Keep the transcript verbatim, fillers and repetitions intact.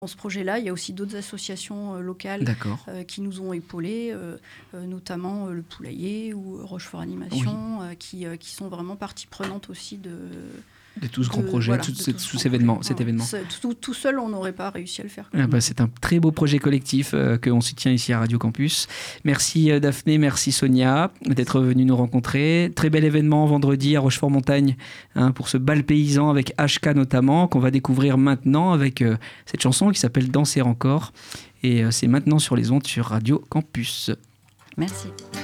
Dans ce projet-là, il y a aussi d'autres associations euh, locales euh, qui nous ont épaulés, euh, euh, notamment euh, le Poulailler ou Rochefort Animation, oui. euh, qui, euh, qui sont vraiment partie prenante aussi de... De tout ce grand projet, voilà, tout, tout, tout cet événement. Cet événement. Tout, tout seul, on n'aurait pas réussi à le faire. Ah bah, c'est un très beau projet collectif euh, qu'on soutient ici à Radio Campus. Merci euh, Daphné, merci Sonia d'être venue nous rencontrer. Très bel événement vendredi à Rochefort-Montagne hein, pour ce bal paysan avec H K notamment, qu'on va découvrir maintenant avec euh, cette chanson qui s'appelle Danser encore. Et euh, c'est maintenant sur les ondes sur Radio Campus. Merci.